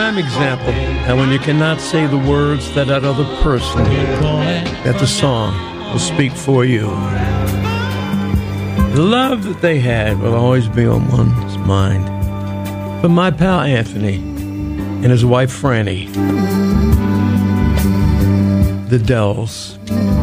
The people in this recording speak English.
prime example how when you cannot say the words that other person, that the song will speak for you. The love that they had will always be on one's mind. But my pal Anthony and his wife Franny, the Dells.